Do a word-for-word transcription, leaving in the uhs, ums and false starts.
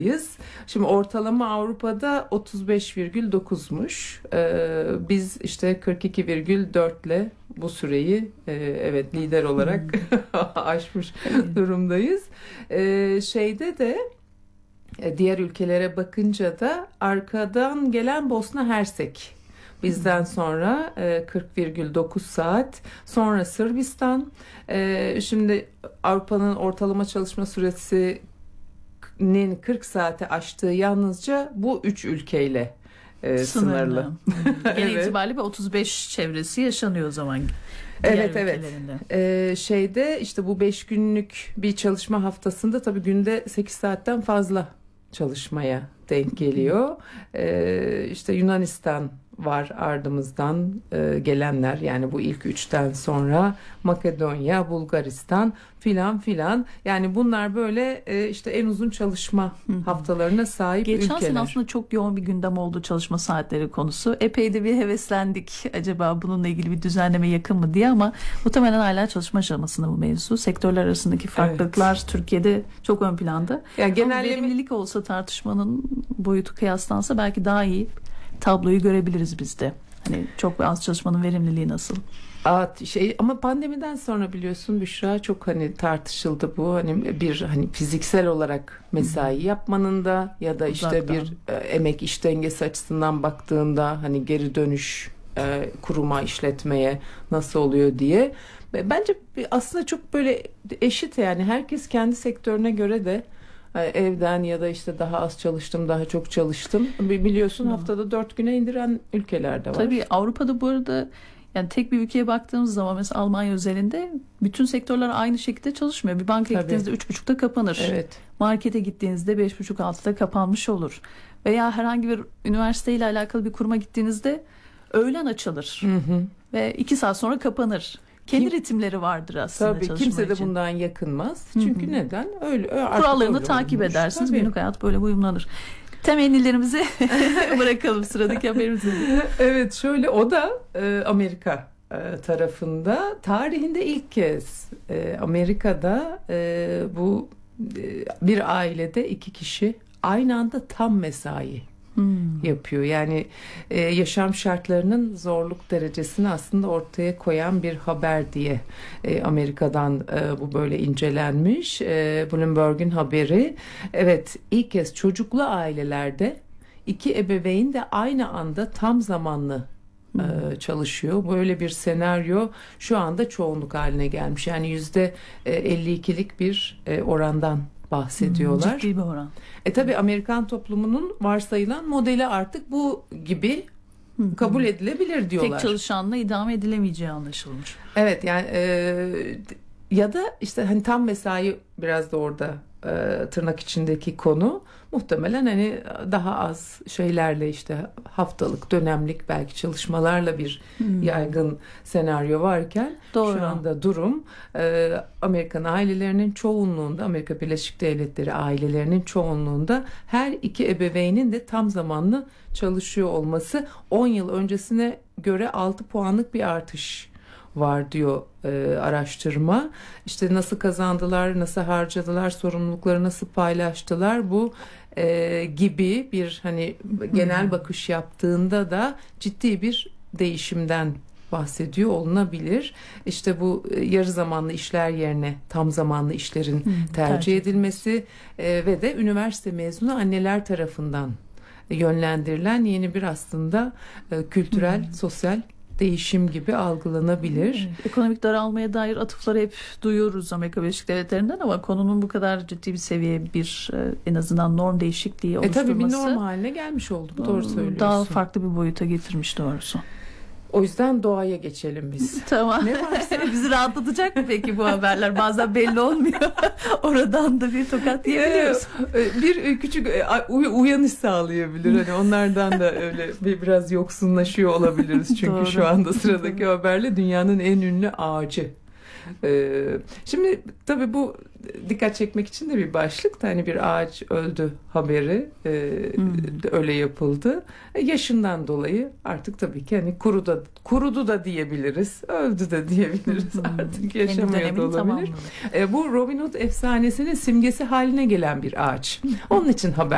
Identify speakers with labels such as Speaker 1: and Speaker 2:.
Speaker 1: Şimdi ortalama Avrupa'da otuz beş virgül dokuzmuş. Ee, biz işte kırk iki virgül dört ile bu süreyi e, evet lider olarak aşmış durumdayız. Ee, şeyde de diğer ülkelere bakınca da arkadan gelen Bosna Hersek. Bizden sonra kırk virgül dokuz saat, sonra Sırbistan. Şimdi Avrupa'nın ortalama çalışma süresinin kırk saate aştığı yalnızca bu üç ülkeyle sınırlı. sınırlı.
Speaker 2: Genel evet. itibariyle otuz beş çevresi yaşanıyor o zaman.
Speaker 1: Evet evet. Ee, şeyde işte bu beş günlük bir çalışma haftasında tabii günde sekiz saatten fazla çalışmaya denk geliyor. Ee, işte Yunanistan var ardımızdan e, gelenler, yani bu ilk üçten sonra Makedonya, Bulgaristan filan filan, yani bunlar böyle e, işte en uzun çalışma haftalarına sahip
Speaker 2: Geçen
Speaker 1: ülkeler.
Speaker 2: Geçen sene aslında çok yoğun bir gündem oldu çalışma saatleri konusu. Epey de bir heveslendik acaba bununla ilgili bir düzenleme yakın mı diye, ama muhtemelen hala çalışma aşamasında bu mevzu. Sektörler arasındaki farklılıklar evet. Türkiye'de çok ön planda. Yani genel verimlilik olsa, tartışmanın boyutu kıyaslansa belki daha iyi tabloyu görebiliriz biz de. Hani çok az çalışmanın verimliliği nasıl?
Speaker 1: Aa, şey ama pandemiden sonra biliyorsun Büşra, çok hani tartışıldı bu. Hani bir hani fiziksel olarak mesai hmm. yapmanın da ya da işte Uzaktan. bir e, emek iş dengesi açısından baktığında hani geri dönüş e, kuruma, işletmeye nasıl oluyor diye. Bence aslında çok böyle eşit, yani herkes kendi sektörüne göre de evden ya da işte daha az çalıştım, daha çok çalıştım. Biliyorsun hmm. haftada dört güne indiren ülkeler de var.
Speaker 2: Tabii Avrupa'da bu arada, yani tek bir ülkeye baktığımız zaman mesela Almanya özelinde bütün sektörler aynı şekilde çalışmıyor. Bir bankaya Tabii. gittiğinizde üç buçukta kapanır.
Speaker 1: Evet.
Speaker 2: Markete gittiğinizde beş buçuk altıda kapanmış olur. Veya herhangi bir üniversiteyle alakalı bir kuruma gittiğinizde öğlen açılır. Hı hı. Ve iki saat sonra kapanır. Kendi Kim, ritimleri vardır aslında
Speaker 1: tabii,
Speaker 2: çalışma
Speaker 1: kimse de
Speaker 2: için.
Speaker 1: bundan yakınmaz. Çünkü Hı-hı. neden? Öyle.
Speaker 2: Kurallarını
Speaker 1: öyle
Speaker 2: takip
Speaker 1: olmuş.
Speaker 2: edersiniz.
Speaker 1: Tabii.
Speaker 2: Günlük hayat böyle uyumlanır. Temennilerimizi bırakalım sıradaki haberimizi.
Speaker 1: Evet, şöyle, o da e, Amerika e, tarafında tarihinde ilk kez e, Amerika'da e, bu e, bir ailede iki kişi aynı anda tam mesai Hmm. yapıyor. Yani e, yaşam şartlarının zorluk derecesini aslında ortaya koyan bir haber diye e, Amerika'dan e, bu böyle incelenmiş. E, Bloomberg'un haberi. Evet, ilk kez çocuklu ailelerde iki ebeveyn de aynı anda tam zamanlı hmm. e, çalışıyor. Böyle bir senaryo şu anda çoğunluk haline gelmiş. Yani yüzde elli ikilik bir e, orandan bahsediyorlar.
Speaker 2: Ciddi bir oran.
Speaker 1: E tabii Amerikan toplumunun varsayılan modeli artık bu gibi kabul edilebilir diyorlar.
Speaker 2: Tek çalışanla idame edilemeyeceği anlaşılmış.
Speaker 1: Evet, yani e, ya da işte hani tam mesai biraz da orada e, tırnak içindeki konu, muhtemelen hani daha az şeylerle, işte haftalık, dönemlik belki çalışmalarla bir hmm. yaygın senaryo varken Doğru. şu anda durum e, Amerikan ailelerinin çoğunluğunda, Amerika Birleşik Devletleri ailelerinin çoğunluğunda her iki ebeveynin de tam zamanlı çalışıyor olması. on yıl öncesine göre altı puanlık bir artış var diyor e, araştırma. İşte nasıl kazandılar, nasıl harcadılar, sorumlulukları nasıl paylaştılar, bu e, gibi bir hani genel hmm. bakış yaptığında da ciddi bir değişimden bahsediyor olunabilir. İşte bu e, yarı zamanlı işler yerine tam zamanlı işlerin hmm, tercih, tercih edilmesi e, ve de üniversite mezunu anneler tarafından yönlendirilen yeni bir aslında e, kültürel, hmm. sosyal değişim gibi algılanabilir.
Speaker 2: Evet, ekonomik daralmaya dair atıfları hep duyuyoruz Amerika Birleşik Devletleri'nden, ama konunun bu kadar ciddi bir seviye, bir en azından norm değişikliği oluşturması.
Speaker 1: E tabii bir norm haline gelmiş oldu. Bu doğru söylüyorsun.
Speaker 2: Daha farklı bir boyuta getirmiş doğrusu.
Speaker 1: O yüzden doğaya geçelim biz.
Speaker 2: Tamam. Ne varsa. Bizi rahatlatacak mı peki bu haberler? Bazen belli olmuyor. Oradan da bir tokat yiyebiliyoruz.
Speaker 1: Bir küçük uyanış sağlayabilir. Hani onlardan da öyle bir biraz yoksunlaşıyor olabiliriz. Çünkü Doğru. şu anda sıradaki haberle dünyanın en ünlü ağacı. Ee, şimdi tabii bu dikkat çekmek için de bir başlık. Hani bir ağaç öldü haberi e, hmm. öyle yapıldı. E, yaşından dolayı artık tabii ki hani kurudu, kurudu da diyebiliriz, öldü de diyebiliriz. Hmm. Artık yaşamıyor da olabilir. E, bu Robin Hood efsanesinin simgesi haline gelen bir ağaç. Onun için haber